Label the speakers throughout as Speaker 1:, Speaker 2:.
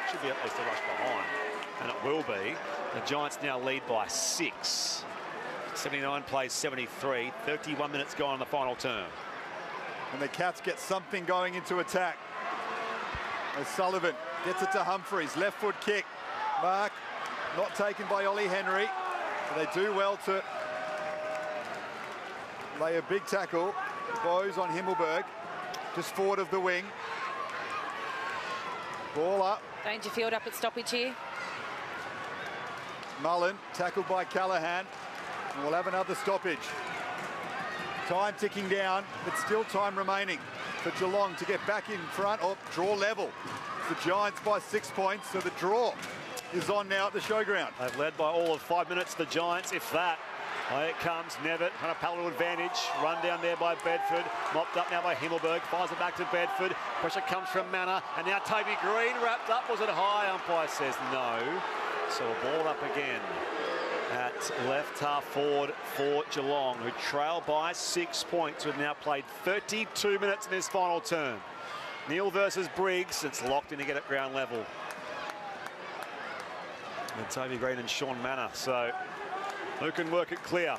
Speaker 1: should be at least a rush behind, and it will be. The Giants now lead by 6. 79 plays 73. 31 minutes gone in the final term.
Speaker 2: And the Cats get something going into attack. O'Sullivan gets it to Humphries. Left foot kick. Mark not taken by Ollie Henry. But they do well to lay a big tackle. Bowes on Himmelberg. Just forward of the wing. Ball up.
Speaker 3: Dangerfield up at stoppage here.
Speaker 2: Mullen tackled by Callaghan. And we'll have another stoppage. Time ticking down, but still time remaining for Geelong to get back in front. Oh, draw level. The Giants by 6 points, so the draw is on now at the showground.
Speaker 1: They've led by all of 5 minutes, the Giants, if that. Here it comes, Nevitt, on a paddle advantage. Run down there by Bedford. Mopped up now by Himmelberg. Fires it back to Bedford. Pressure comes from Manor. And now Toby Green wrapped up. Was it high? Umpire says no. So a ball up again at left half forward for Geelong, who trail by 6 points. We've now played 32 minutes in this final term. Neil versus Briggs. It's locked in to get at ground level. And Toby Green and Sean Manor. So who can work it clear?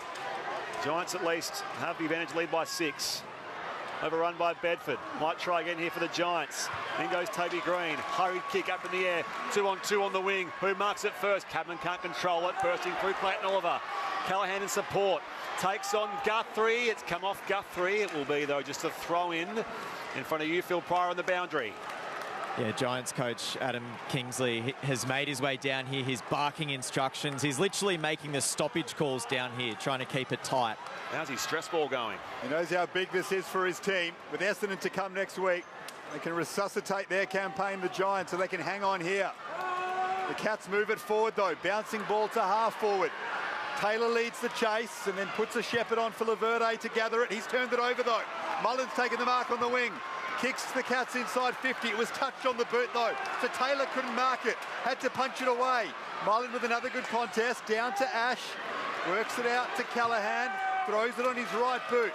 Speaker 1: Giants at least have the advantage, lead by 6. Overrun by Bedford. Might try again here for the Giants. In goes Toby Green. Hurried kick up in the air. 2-on-2 on the wing. Who marks it first? Cadman can't control it. Bursting through Clayton Oliver. Callaghan in support. Takes on Guthrie. It's come off Guthrie. It will be, though, just a throw in front of Phil Pryor on the boundary.
Speaker 4: Yeah, Giants coach Adam Kingsley has made his way down here. He's barking instructions. He's literally making the stoppage calls down here, trying to keep it tight.
Speaker 1: How's his stress ball going?
Speaker 2: He knows how big this is for his team. With Essendon to come next week, they can resuscitate their campaign, the Giants, so they can hang on here. The Cats move it forward, though. Bouncing ball to half forward. Taylor leads the chase and then puts a Shepherd on for Laverde to gather it. He's turned it over, though. Mullen's taken the mark on the wing. Kicks the Cats inside 50. It was touched on the boot, though, so Taylor couldn't mark it. Had to punch it away. Mullen with another good contest. Down to Ash. Works it out to Callaghan. Throws it on his right boot.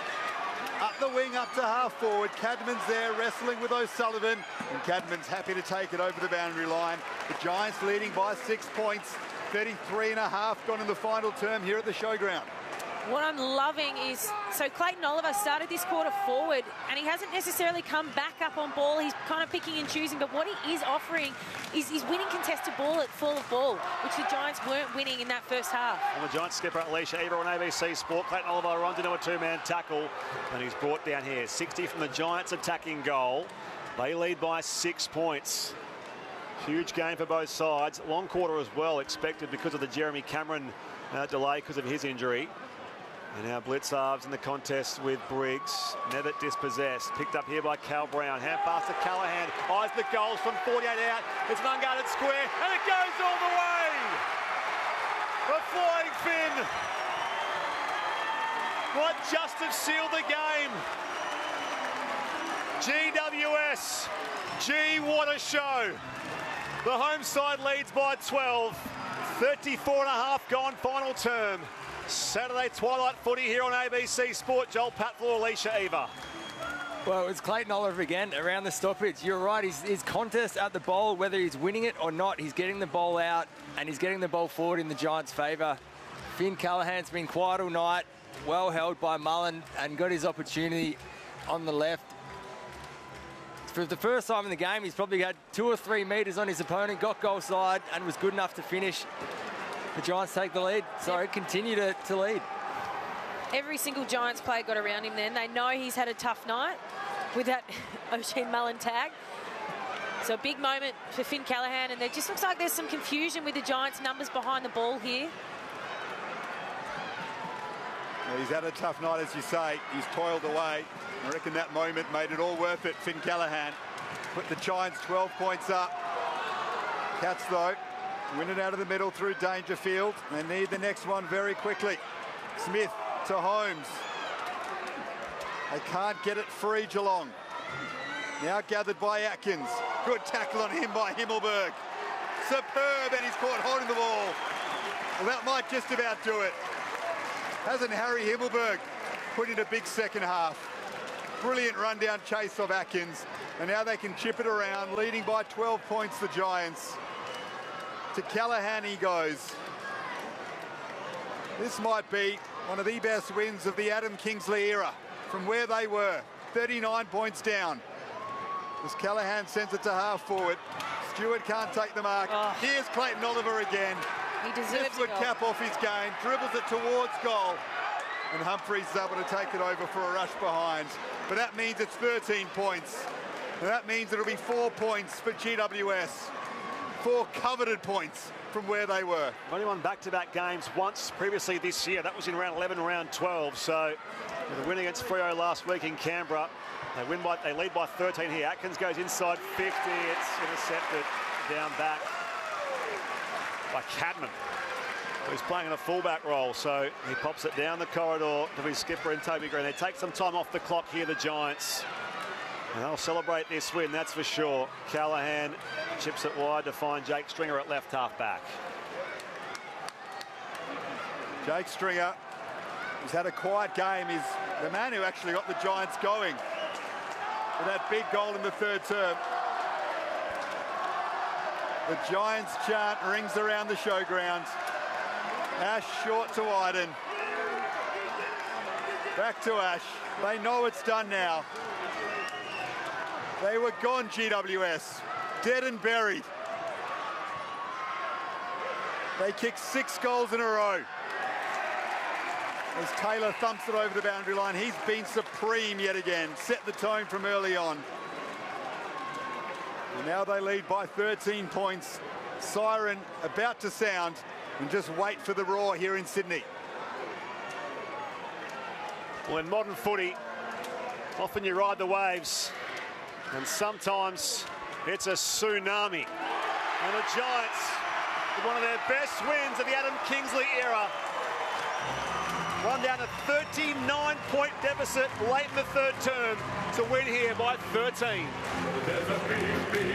Speaker 2: Up the wing, up to half forward. Cadman's there wrestling with O'Sullivan. And Cadman's happy to take it over the boundary line. The Giants leading by 6 points. 33.5 gone in the final term here at the showground.
Speaker 3: What I'm loving is, so Clayton Oliver started this quarter forward and he hasn't necessarily come back up on ball. He's kind of picking and choosing, but what he is offering is he's winning contested ball at full of ball, which the Giants weren't winning in that first half.
Speaker 1: And the Giants skipper Alicia Eva on ABC Sport. Clayton Oliver runs into a two-man tackle and he's brought down here. 60 from the Giants attacking goal. They lead by 6 points. Huge game for both sides. Long quarter as well expected because of the Jeremy Cameron delay because of his injury. And now Blitzarves in the contest with Briggs. Nevitt dispossessed. Picked up here by Cal Brown. Hand pass to Callaghan. Eyes the goals from 48 out. It's an unguarded square. And it goes all the way. The flying fin. Might just have sealed the game. GWS. Gee, what a show. The home side leads by 12. 34.5 gone final term. Saturday twilight footy here on ABC Sport. Joel Patfull, Alicia Eva.
Speaker 5: Well, it's Clayton Oliver again around the stoppage. You're right, his contest at the bowl, whether he's winning it or not, he's getting the ball out and he's getting the ball forward in the Giants' favour. Finn Callaghan's been quiet all night, well held by Mullen and got his opportunity on the left. For the first time in the game, he's probably had 2 or 3 metres on his opponent, got goal side and was good enough to finish. The Giants take the lead. Sorry, continue to lead.
Speaker 3: Every single Giants player got around him then. They know he's had a tough night with that O'Shea Mullen tag. So a big moment for Finn Callaghan, and it just looks like there's some confusion with the Giants' numbers behind the ball here.
Speaker 2: Well, he's had a tough night, as you say. He's toiled away. I reckon that moment made it all worth it. Finn Callaghan put the Giants 12 points up. Cats, though, win it out of the middle through Dangerfield. They need the next one very quickly. Smith to Holmes. They can't get it free, Geelong. Now gathered by Atkins. Good tackle on him by Himmelberg. Superb, and he's caught holding the ball. Well, that might just about do it. Hasn't Harry Himmelberg put in a big second half? Brilliant run-down chase of Atkins. And now they can chip it around, leading by 12 points, the Giants. To Callaghan he goes. This might be one of the best wins of the Adam Kingsley era from where they were. 39 points down. As Callaghan sends it to half forward. Stewart can't take the mark. Here's Clayton Oliver again.
Speaker 3: He deserves
Speaker 2: This would
Speaker 3: it.
Speaker 2: cap off his game. Dribbles it towards goal. And Humphries is able to take it over for a rush behind. But that means it's 13 points. And that means it'll be 4 points for GWS. 4 coveted points from where they were.
Speaker 1: Only won back-to-back games once previously this year. That was in round 11, round 12. So with a win against Freo last week in Canberra, they lead by 13 here. Atkins goes inside 50. It's intercepted down back by Cadman, who's playing in a fullback role. So he pops it down the corridor to his skipper and Toby Green. They take some time off the clock here, the Giants. And they'll celebrate this win, that's for sure. Callaghan chips it wide to find Jake Stringer at left half-back.
Speaker 2: Jake Stringer, who's had a quiet game, is the man who actually got the Giants going with that big goal in the third term. The Giants chant rings around the showground. Ash short to Iden. Back to Ash. They know it's done now. They were gone, GWS. Dead and buried. They kicked 6 goals in a row. As Taylor thumps it over the boundary line, he's been supreme yet again. Set the tone from early on. And now they lead by 13 points. Siren about to sound, and just wait for the roar here in Sydney.
Speaker 1: Well, in modern footy, often you ride the waves, and sometimes it's a tsunami. And the Giants, with one of their best wins of the Adam Kingsley era, run down a 39-point deficit late in the third term to win here by 13.